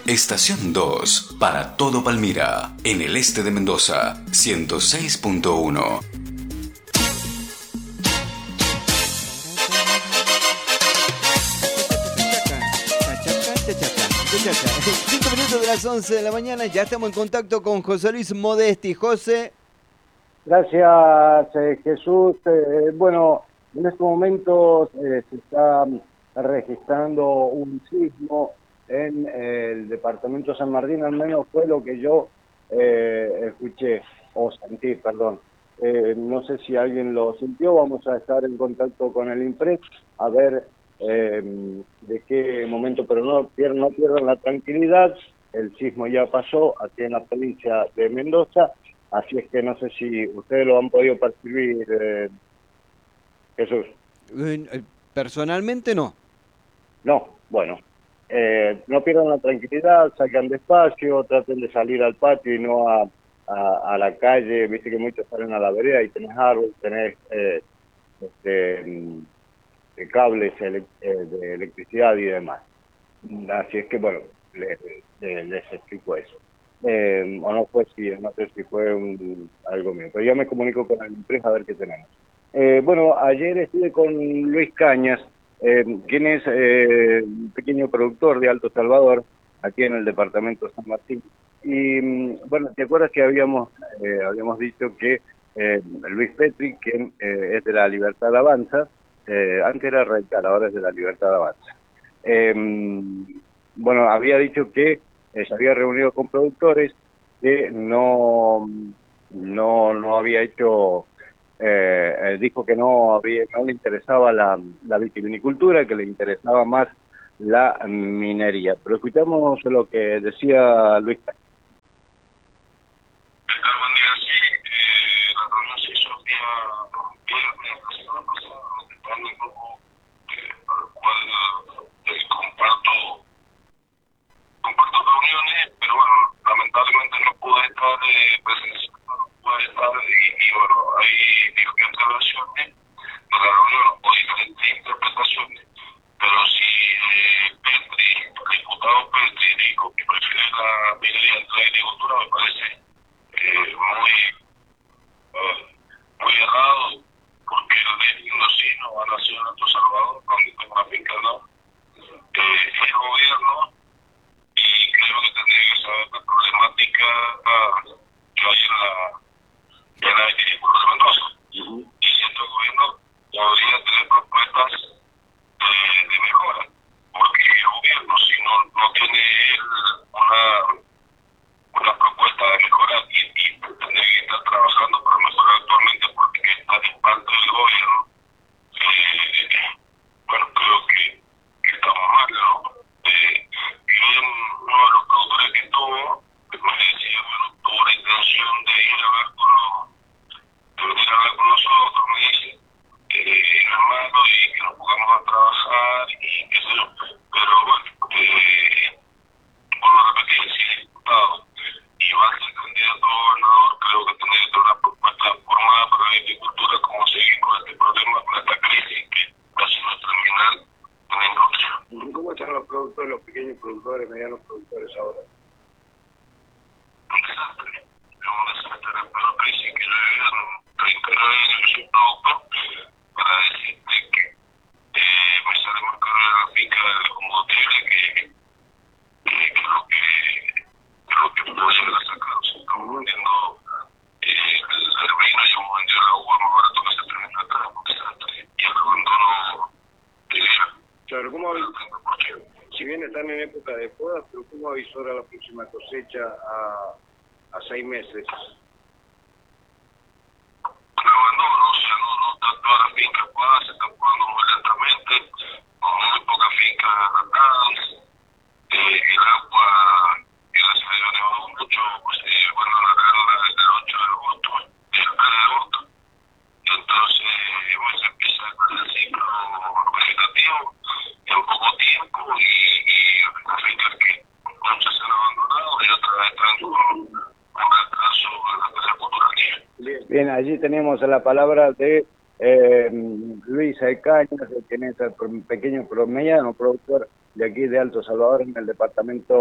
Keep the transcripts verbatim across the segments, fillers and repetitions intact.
Estación dos, para todo Palmira, en el este de Mendoza, ciento seis punto uno. cinco minutos de las once de la mañana, ya estamos en contacto con José Luis Modesti. José. Gracias, eh, Jesús. Eh, bueno, en estos momentos eh, se está registrando un sismo en eh, el departamento de San Martín, al menos fue lo que yo eh, escuché, o sentí, perdón. Eh, no sé si alguien lo sintió, vamos a estar en contacto con el INPRED a ver eh, de qué momento, pero no pierdan, no pierdan la tranquilidad, el sismo ya pasó aquí en la provincia de Mendoza, así es que no sé si ustedes lo han podido percibir, eh, Jesús. Eh, personalmente no. No, bueno. Eh, no pierdan la tranquilidad, salgan despacio, traten de salir al patio y no a, a, a la calle. Viste que muchos salen a la vereda y tenés árboles, tenés eh, este, de cables ele eh, de electricidad y demás. Así es que, bueno, les, les, les explico eso. Eh, o no fue si, no sé si fue un, algo mío, pero ya me comunico con la empresa a ver qué tenemos. Eh, bueno, ayer estuve con Luis Cañas, eh, quien es eh, un pequeño productor de Alto Salvador, aquí en el departamento de San Martín. Y bueno, ¿te acuerdas que habíamos, eh, habíamos dicho que eh, Luis Petri, quien eh, es de la Libertad Avanza, eh, antes era radical, ahora es de la Libertad Avanza? Eh, bueno, había dicho que eh, se había reunido con productores que no, no, no había hecho... Eh, dijo que no había, no le interesaba la, la vitivinicultura, que le interesaba más la minería. Pero escuchamos lo que decía Luis. Buen día, sí, eh, la reunión se hizo el día viernes, la semana pasada, en el grupo eh, para el cual eh, comparto, comparto reuniones, pero bueno, lamentablemente no pude estar eh, presencial, no pude estar y, y bueno, hay diferentes versiones de la reunión o diferentes interpretaciones, pero si eh, Petri, el diputado Petri dijo que prefiere la minería entre la agricultura, me parece eh, muy uh, muy errado, porque él es mendocino, ha nacido en Alto Salvador, donde tengo una finca, ¿no? Eh, es gobierno y creo que tendría que saber la problemática uh, que hay en la, en la agricultura de Mendoza. Uh-huh. Y siento que el gobierno podría tener propuestas eh, de mejora, porque el gobierno, si no, no tiene él una, una propuesta de mejora y, y tendría que estar trabajando para mejorar actualmente, porque está en parte del gobierno, eh, bueno, creo que, que estamos mal, ¿no? Eh, y bien, uno de los productores que estuvo, que me decía, bueno, tuvo la intención de ir a ver con los, de venir a ver con nosotros, me dice, eh, no es malo y que nos pongamos a trabajar y qué sé yo, pero bueno, eh, por lo repetir, si es diputado y va a ser candidato a gobernador, creo que tendría que tener una propuesta formada para la agricultura, cómo seguir con este problema, con esta crisis que está haciendo terminal en la industria. ¿Cómo están los productores, los pequeños productores, medianos productores ahora? Un desastre, es un desastre, la peor crisis que yo he vivido en treinta y nueve años, yo soy productor, para decirte que eh, me sale más caro la finca del combustible que, que, que lo que que lo que puedo llegar a sacar. O sea, estamos vendiendo eh, el, el vino, yo hemos vendido la uva más barato que se termina acá, porque y el abandono de vida. Claro, ¿cómo avis- si bien están en época de podas, pero ¿cómo avisora la próxima cosecha a, a seis meses? El abandono, o sea, no, no están todas las fincas podadas, se están podando muy lentamente, con muy pocas fincas atadas, eh, el agua, gracias a Dios, ha nevado mucho, pues eh, van a largarla desde el ocho de agosto, el tres de agosto, entonces bueno, se empieza el ciclo vegetativo en poco tiempo y, y las fincas que muchas se han abandonado y otras están con un retraso en la tasa cultural. Bien, bien, allí tenemos la palabra de eh, Luis Cañas, quien es el pequeño mediano productor de aquí de Alto Salvador en el departamento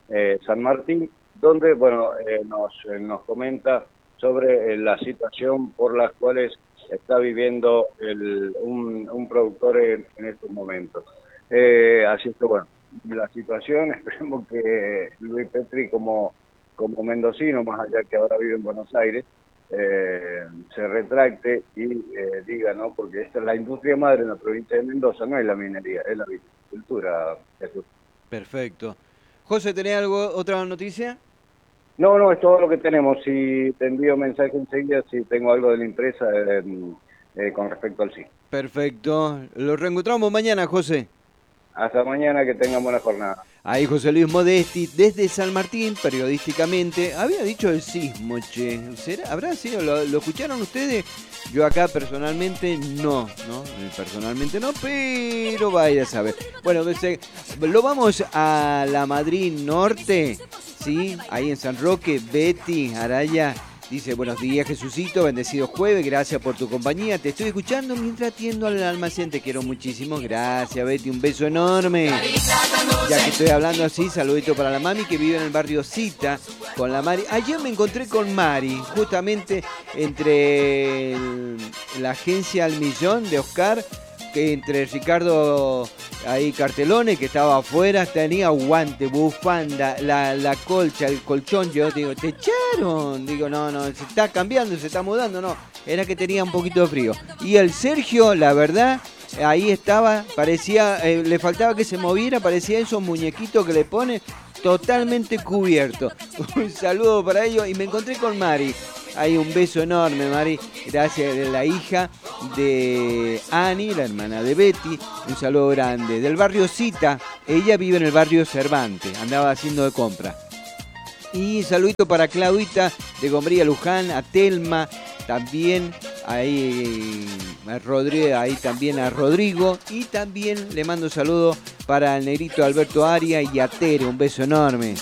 eh, San Martín, donde, bueno, eh, nos, eh, nos comenta sobre eh, la situación por las cuales está viviendo el, un, un productor en, en estos momentos. Eh, así que, bueno, la situación, esperemos que Luis Petri, como, como mendocino, más allá que ahora vive en Buenos Aires, eh, se retracte y eh, diga, ¿no? Porque esta es la industria madre en la provincia de Mendoza, no es la minería, es la viticultura, Jesús. Perfecto. José, ¿tenés algo, otra noticia? No, no, es todo lo que tenemos. Si te envío mensaje enseguida, si tengo algo de la empresa eh, eh, con respecto al sí. Perfecto. Lo reencontramos mañana, José. Hasta mañana, que tengan buena jornada. Ahí José Luis Modesti, desde San Martín, periodísticamente. Había dicho el sismo, che. ¿Será? ¿Habrá sido? ¿Lo, lo escucharon ustedes? Yo acá personalmente no, ¿no? Personalmente no, pero vaya a saber. Bueno, lo vamos a la Madrid Norte, ¿sí? Ahí en San Roque, Betty Araya. Dice, buenos días, Jesucito, bendecido jueves, gracias por tu compañía. Te estoy escuchando mientras atiendo al almacén, te quiero muchísimo. Gracias, Betty, un beso enorme. Ya que estoy hablando así, saludito para la mami que vive en el barrio Cita con la Mari. Ayer me encontré con Mari, justamente entre el, la agencia Al Millón de Oscar, que entre Ricardo ahí Cartelones, que estaba afuera, tenía guante, bufanda, la, la colcha, el colchón. Yo digo, ¿te echaron? Digo, no, no, se está cambiando, se está mudando, no. Era que tenía un poquito de frío. Y el Sergio, la verdad, ahí estaba, parecía, eh, le faltaba que se moviera, parecía esos muñequitos que le ponen, totalmente cubierto. Un saludo para ellos y me encontré con Mari. Hay un beso enorme, Mari. Gracias, de la hija de Ani, la hermana de Betty. Un saludo grande. Del barrio Cita, ella vive en el barrio Cervantes. Andaba haciendo de compra. Y saludito para Claudita de Gombría Luján, a Telma, también ahí a Rodrigo, ahí también a Rodrigo. Y también le mando un saludo para el negrito Alberto Aria y a Tere. Un beso enorme.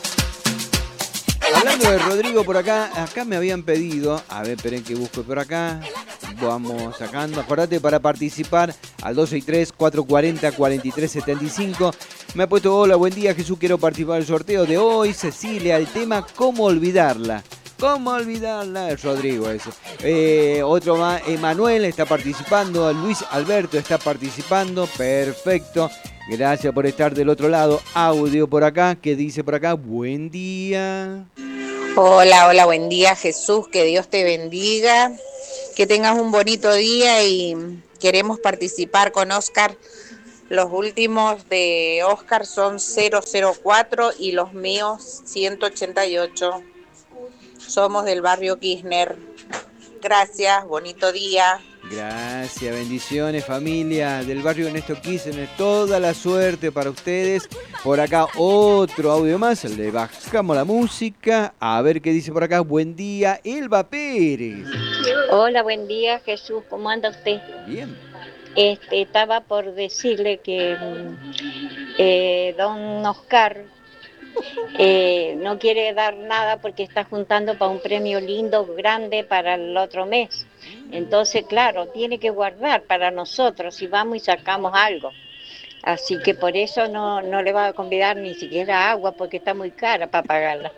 Hablando de Rodrigo por acá, acá me habían pedido, a ver, esperen que busque por acá, vamos sacando, acordate para participar al dos seis tres, cuatro cuatro cero, cuatro tres siete cinco, me ha puesto, hola, buen día Jesús, quiero participar del sorteo de hoy, Cecilia, el tema, ¿cómo olvidarla? ¿Cómo olvidarla? Es Rodrigo eso. Eh, otro más, Emanuel está participando, Luis Alberto está participando, perfecto. Gracias por estar del otro lado. Audio por acá, que dice por acá, buen día. Hola, hola, buen día Jesús, que Dios te bendiga, que tengas un bonito día y queremos participar con Oscar. Los últimos de Oscar son cero cero cuatro y los míos ciento ochenta y ocho. Somos del barrio Kirchner. Gracias, bonito día. Gracias, bendiciones familia del barrio Ernesto Kirchner, toda la suerte para ustedes. Por acá otro audio más, le bajamos la música, a ver qué dice por acá. Buen día, Elba Pérez. Hola, buen día Jesús, ¿cómo anda usted? Bien. Este, estaba por decirle que eh, don Oscar eh, no quiere dar nada porque está juntando para un premio lindo, grande para el otro mes. Entonces, claro, tiene que guardar para nosotros si vamos y sacamos algo. Así que por eso no, no le va a convidar ni siquiera agua porque está muy cara para pagarla.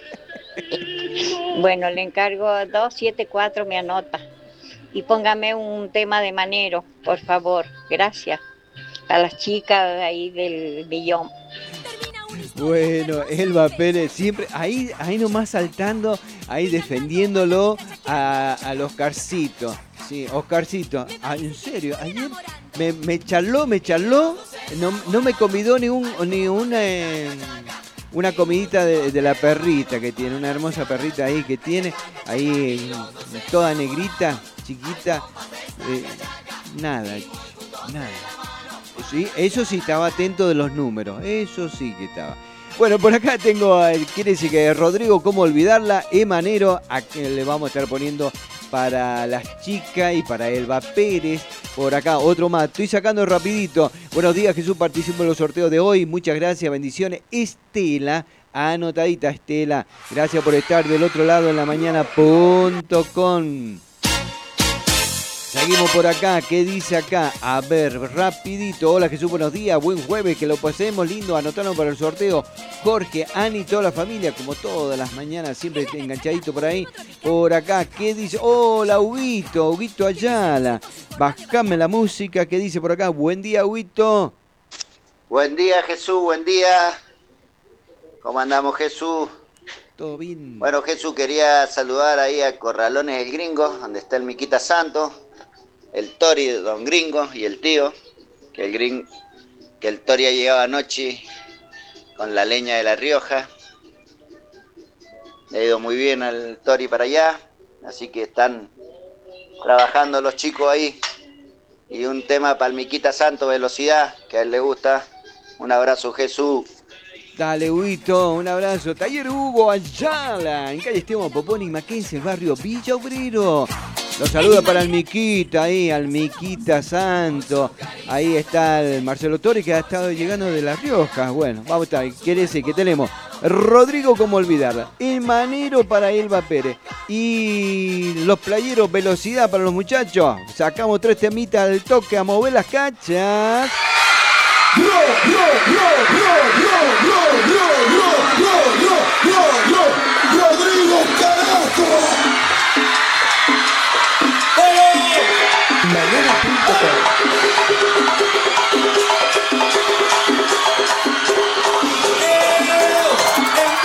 Bueno, le encargo dos siete cuatro, me anota. Y póngame un tema de Manero, por favor. Gracias. A las chicas de ahí del Billón. Bueno, Elba Pérez siempre ahí, ahí nomás saltando, ahí defendiéndolo a, al Oscarcito. Sí, Oscarcito, ah, en serio, ayer me, me charló, me charló, no, no me convidó ni, un, ni una, eh, una comidita de, de la perrita que tiene, una hermosa perrita ahí que tiene, ahí toda negrita, chiquita, eh, nada, nada. Sí, eso sí, estaba atento de los números, eso sí que estaba. Bueno, por acá tengo, quiere decir que Rodrigo, ¿cómo olvidarla? Emanero, a que le vamos a estar poniendo para las chicas y para Elba Pérez. Por acá, otro más, estoy sacando rapidito. Buenos días, Jesús, participo en los sorteos de hoy. Muchas gracias, bendiciones. Estela, anotadita Estela, gracias por estar del otro lado en la mañana punto com. Seguimos por acá, ¿qué dice acá? A ver, rapidito. Hola Jesús, buenos días, buen jueves, que lo pasemos lindo, anotaron para el sorteo. Jorge, Ani, toda la familia, como todas las mañanas, siempre enganchadito por ahí. Por acá, ¿qué dice? Hola, Huguito, Huguito Ayala. Bajame la música, ¿qué dice por acá? Buen día, Huguito. Buen día, Jesús, buen día. ¿Cómo andamos, Jesús? Todo bien. Bueno, Jesús, quería saludar ahí a Corralones el Gringo, donde está el Miquita Santo, el Tori, Don Gringo y el tío, que el, gring, que el Tori ha llegado anoche con la leña de La Rioja. Le ha ido muy bien al Tori para allá, así que están trabajando los chicos ahí. Y un tema para el Miquita Santo, velocidad, que a él le gusta. Un abrazo, Jesús. Dale, Huguito, un abrazo. Taller Hugo Ayala, en calle Esteban Popón y Mackenzie, el barrio Villa Obrero. Los saluda para el Miquita ahí, al Miquita Santo. Ahí está el Marcelo Torres, que ha estado llegando de La Rioja. Bueno, vamos a estar. ¿Qué decir? Que tenemos Rodrigo, como olvidarla. El Manero para Elba Pérez. Y los playeros, velocidad para los muchachos. Sacamos tres temitas al toque a mover las cachas. ¡Ro, ro, ro, ro, ro, ro, ro, ro, ro, ro, ro, ro, Rodrigo, carajo! ¡Eh! Mañana punto com